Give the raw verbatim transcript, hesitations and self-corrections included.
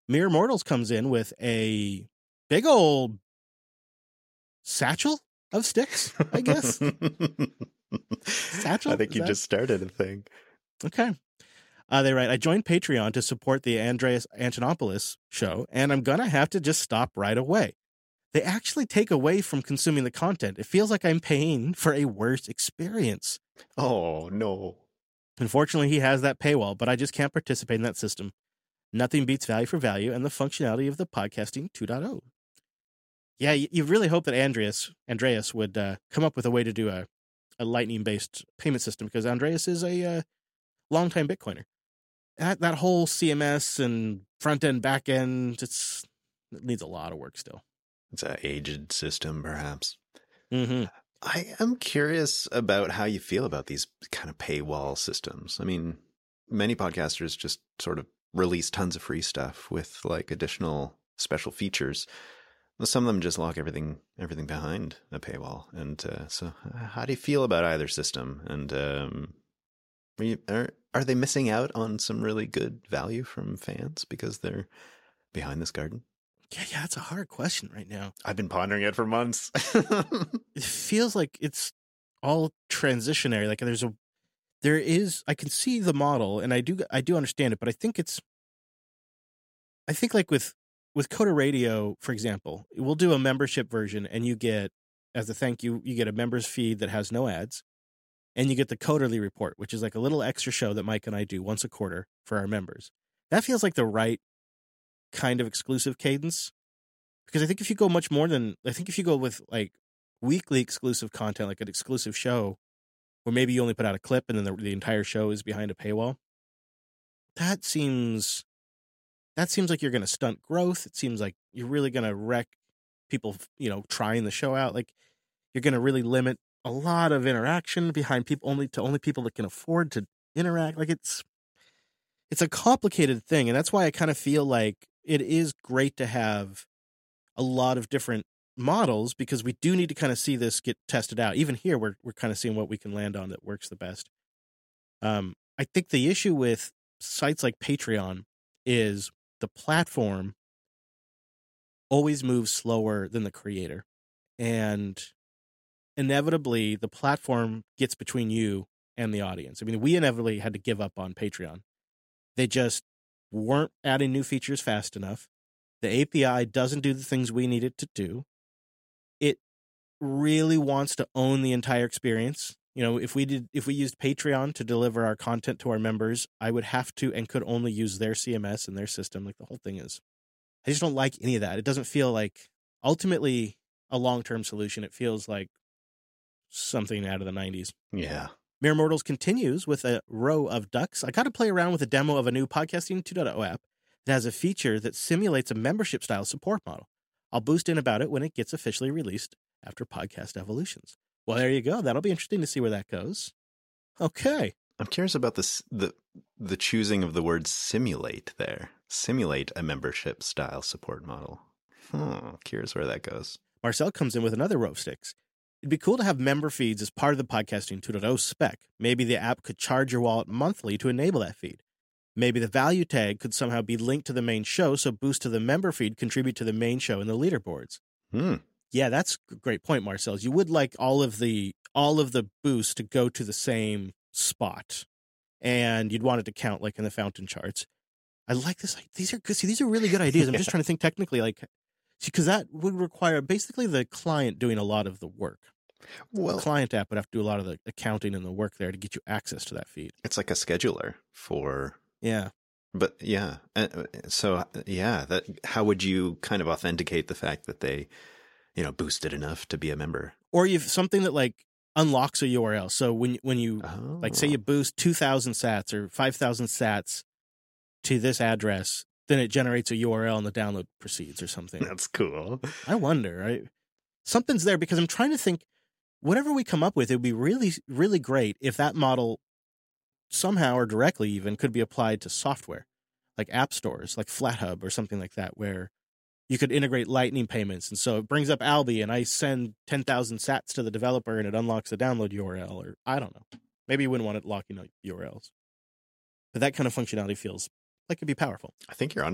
Mere Mortals comes in with a big old satchel of sticks, I guess. Satchel? I think Is you that... just started a thing. Okay. Uh, they write, I joined Patreon to support the Andreas Antonopoulos show, and I'm going to have to just stop right away. They actually take away from consuming the content. It feels like I'm paying for a worse experience. Oh, no. Unfortunately, he has that paywall, but I just can't participate in that system. Nothing beats value for value and the functionality of the podcasting two point oh. Yeah, you, you really hope that Andreas Andreas would uh, come up with a way to do a, a Lightning-based payment system, because Andreas is a uh, longtime Bitcoiner. That that whole C M S and front-end, back-end, it's, it needs a lot of work still. It's an aged system, perhaps. Mm-hmm. I am curious about how you feel about these kind of paywall systems. I mean, many podcasters just sort of release tons of free stuff with like additional special features. Some of them just lock everything everything behind a paywall. And uh, so how do you feel about either system? And um, are, you, are, are they missing out on some really good value from fans because they're behind this garden? Yeah, yeah, that's a hard question right now. I've been pondering it for months. It feels like it's all transitionary. Like there's a, there is, I can see the model and I do, I do understand it, but I think it's, I think like with, with Coder Radio, for example, we'll do a membership version and you get, as a thank you, you get a member's feed that has no ads, and you get the Coderly Report, which is like a little extra show that Mike and I do once a quarter for our members. That feels like the right kind of exclusive cadence, because I think if you go much more than, I think if you go with like weekly exclusive content, like an exclusive show where maybe you only put out a clip and then the, the entire show is behind a paywall, that seems, that seems like you're going to stunt growth. It seems like you're really going to wreck people, you know, trying the show out. Like you're going to really limit a lot of interaction behind people, only to only people that can afford to interact. Like it's, it's a complicated thing. And that's why I kind of feel like it is great to have a lot of different models, because we do need to kind of see this get tested out. Even here, we're we're kind of seeing what we can land on that works the best. Um, I think the issue with sites like Patreon is the platform always moves slower than the creator. And inevitably, the platform gets between you and the audience. I mean, we inevitably had to give up on Patreon. They just weren't adding new features fast enough. The A P I doesn't do the things we need it to do. It really wants to own the entire experience. You know, if we did, if we used Patreon to deliver our content to our members, I would have to and could only use their C M S and their system. Like the whole thing is, I just don't like any of that. It doesn't feel like ultimately a long-term solution. It feels like something out of the nineties. Yeah. Mere Mortals continues with a row of ducks. I got to play around with a demo of a new Podcasting two point oh app that has a feature that simulates a membership-style support model. I'll boost in about it when it gets officially released after Podcast Evolutions. Well, there you go. That'll be interesting to see where that goes. Okay. I'm curious about this, the the choosing of the word simulate there. Simulate a membership-style support model. Hmm, curious where that goes. Marcel comes in with another row of sticks. It'd be cool to have member feeds as part of the Podcasting two point oh spec. Maybe the app could charge your wallet monthly to enable that feed. Maybe the value tag could somehow be linked to the main show, so boost to the member feed contribute to the main show in the leaderboards. Hmm. Yeah, that's a great point, Marcel. You would like all of the all of the boosts to go to the same spot, and you'd want it to count like in the fountain charts. I like this. Like, these are good. See, these are really good ideas. I'm Yeah. just trying to think technically, like, because that would require basically the client doing a lot of the work. Well, the client app would have to do a lot of the accounting and the work there to get you access to that feed. it's like a scheduler for, Yeah. but yeah. Uh, So yeah, that how would you kind of authenticate the fact that they, you know, boosted enough to be a member? Or you've something that like unlocks a U R L. So when when you Oh. like say you boost two thousand sats or five thousand sats to this address, then it generates a U R L and the download proceeds or something. That's cool. I wonder, right? Something's there because I'm trying to think. Whatever we come up with, it would be really, really great if that model somehow or directly even could be applied to software, like app stores, like FlatHub or something like that, where you could integrate Lightning payments. And so it brings up Alby and I send ten thousand sats to the developer and it unlocks the download U R L, or I don't know. Maybe you wouldn't want it locking up U R Ls. But that kind of functionality feels like it'd be powerful. I think you're on